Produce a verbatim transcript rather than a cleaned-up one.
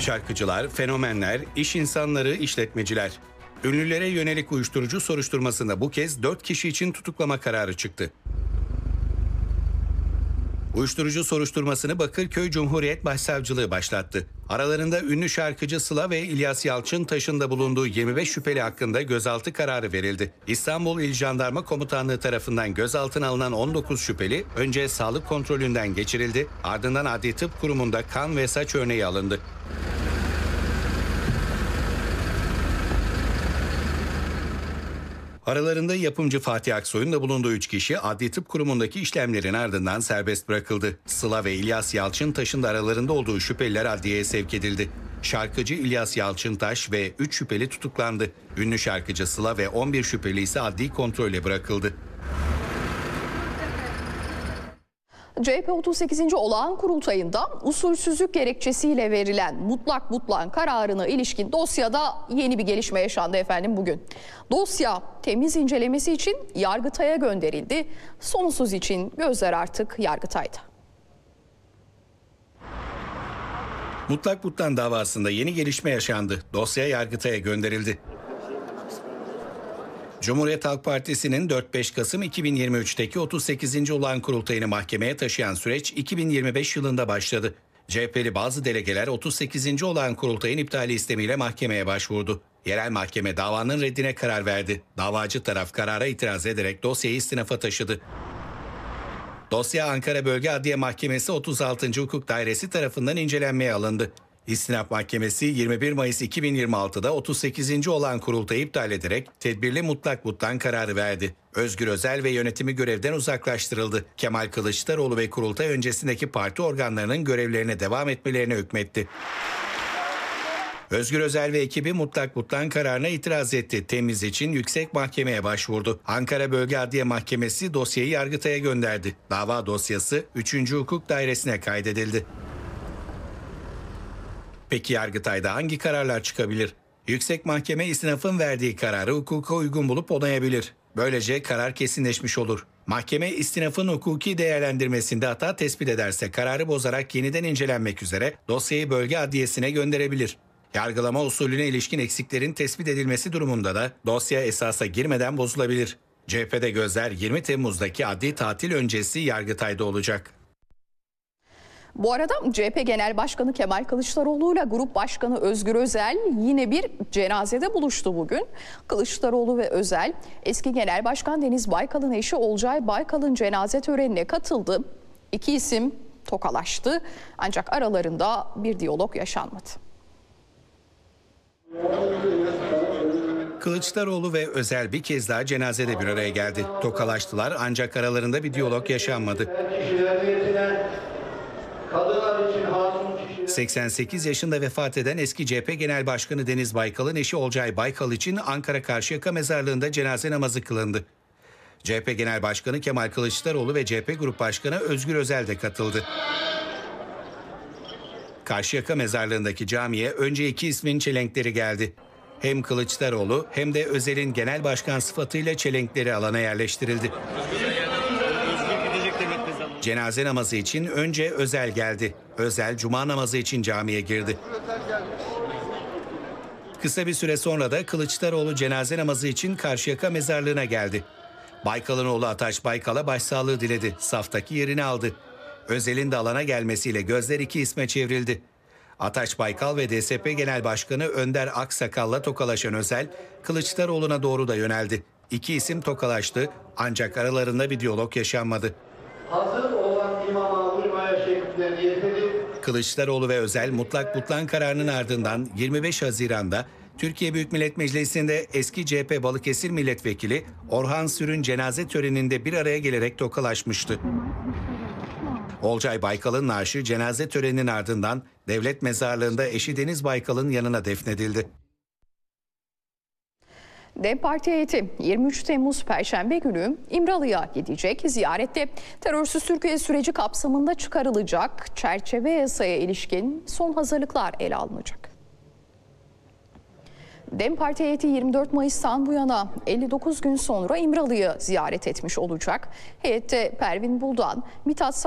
Şarkıcılar, fenomenler, iş insanları, işletmeciler. Ünlülere yönelik uyuşturucu soruşturmasında bu kez dört kişi için tutuklama kararı çıktı. Uyuşturucu soruşturmasını Bakırköy Cumhuriyet Başsavcılığı başlattı. Aralarında ünlü şarkıcı Sıla ve İlyas Yalçıntaş'ın da bulunduğu yirmi beş şüpheli hakkında gözaltı kararı verildi. İstanbul İl Jandarma Komutanlığı tarafından gözaltına alınan on dokuz şüpheli önce sağlık kontrolünden geçirildi, ardından Adli Tıp Kurumu'nda kan ve saç örneği alındı. Aralarında yapımcı Fatih Aksoy'un da bulunduğu üç kişi Adli Tıp Kurumu'ndaki işlemlerin ardından serbest bırakıldı. Sıla ve İlyas Yalçıntaş'ın da aralarında olduğu şüpheliler adliyeye sevk edildi. Şarkıcı İlyas Yalçıntaş ve üç şüpheli tutuklandı. Ünlü şarkıcı Sıla ve on bir şüpheli ise adli kontrole bırakıldı. C H P otuz sekizinci Olağan Kurultayı'nda usulsüzlük gerekçesiyle verilen mutlak butlan kararına ilişkin dosyada yeni bir gelişme yaşandı efendim bugün. Dosya temiz incelemesi için Yargıtay'a gönderildi. Sonsuz için gözler artık Yargıtay'da. Mutlak butlan davasında yeni gelişme yaşandı. Dosya Yargıtay'a gönderildi. Cumhuriyet Halk Partisi'nin dört beş Kasım iki bin yirmi üç'teki otuz sekizinci Olağan Kurultayı'nı mahkemeye taşıyan süreç iki bin yirmi beş yılında başladı. C H P'li bazı delegeler otuz sekizinci Olağan Kurultayı'nın iptali istemiyle mahkemeye başvurdu. Yerel mahkeme davanın reddine karar verdi. Davacı taraf karara itiraz ederek dosyayı istinafa taşıdı. Dosya Ankara Bölge Adliye Mahkemesi otuz altıncı Hukuk Dairesi tarafından incelenmeye alındı. İstinaf Mahkemesi yirmi bir Mayıs iki bin yirmi altı'da otuz sekizinci Olağan Kurultayı iptal ederek tedbirli mutlak butlan kararı verdi. Özgür Özel ve yönetimi görevden uzaklaştırıldı. Kemal Kılıçdaroğlu ve kurultay öncesindeki parti organlarının görevlerine devam etmelerine hükmetti. Özgür Özel ve ekibi mutlak butlan kararına itiraz etti. Temiz için yüksek mahkemeye başvurdu. Ankara Bölge Adliye Mahkemesi dosyayı Yargıtay'a gönderdi. Dava dosyası üçüncü Hukuk Dairesi'ne kaydedildi. Peki Yargıtay'da hangi kararlar çıkabilir? Yüksek Mahkeme istinafın verdiği kararı hukuka uygun bulup onayabilir. Böylece karar kesinleşmiş olur. Mahkeme istinafın hukuki değerlendirmesinde hata tespit ederse kararı bozarak yeniden incelenmek üzere dosyayı bölge adliyesine gönderebilir. Yargılama usulüne ilişkin eksiklerin tespit edilmesi durumunda da dosya esasa girmeden bozulabilir. C H P'de gözler yirmi Temmuz'daki adli tatil öncesi Yargıtay'da olacak. Bu arada C H P Genel Başkanı Kemal Kılıçdaroğlu ile Grup Başkanı Özgür Özel yine bir cenazede buluştu bugün. Kılıçdaroğlu ve Özel, eski Genel Başkan Deniz Baykal'ın eşi Olcay Baykal'ın cenaze törenine katıldı. İki isim tokalaştı ancak aralarında bir diyalog yaşanmadı. Kılıçdaroğlu ve Özel bir kez daha cenazede bir araya geldi. Tokalaştılar ancak aralarında bir diyalog yaşanmadı. seksen sekiz yaşında vefat eden eski C H P Genel Başkanı Deniz Baykal'ın eşi Olcay Baykal için Ankara Karşıyaka Mezarlığı'nda cenaze namazı kılındı. C H P Genel Başkanı Kemal Kılıçdaroğlu ve C H P Grup Başkanı Özgür Özel de katıldı. Karşıyaka Mezarlığı'ndaki camiye önce iki ismin çelenkleri geldi. Hem Kılıçdaroğlu hem de Özel'in genel başkan sıfatıyla çelenkleri alana yerleştirildi. Cenaze namazı için önce Özel geldi. Özel cuma namazı için camiye girdi. Kısa bir süre sonra da Kılıçdaroğlu cenaze namazı için Karşıyaka Mezarlığı'na geldi. Baykal'ın oğlu Ataş Baykal'a başsağlığı diledi. Saftaki yerini aldı. Özel'in de alana gelmesiyle gözler iki isme çevrildi. Ataş Baykal ve D S P Genel Başkanı Önder Aksakal'la tokalaşan Özel, Kılıçdaroğlu'na doğru da yöneldi. İki isim tokalaştı ancak aralarında bir diyalog yaşanmadı. Hazır olan imama uymaya şeklinde niyet edip Kılıçdaroğlu ve Özel mutlak butlan kararının ardından yirmi beş Haziran'da Türkiye Büyük Millet Meclisi'nde eski C H P Balıkesir Milletvekili Orhan Sür'ün cenaze töreninde bir araya gelerek tokalaşmıştı. Olcay Baykal'ın naaşı cenaze töreninin ardından devlet mezarlığında eşi Deniz Baykal'ın yanına defnedildi. DEM Parti heyeti yirmi üç Temmuz Perşembe günü İmralı'ya gidecek. Ziyarette terörsüz Türkiye süreci kapsamında çıkarılacak çerçeve yasaya ilişkin son hazırlıklar ele alınacak. DEM Parti heyeti yirmi dört Mayıs'tan bu yana elli dokuz gün sonra İmralı'yı ziyaret etmiş olacak. Heyette Pervin Buldan, Mithat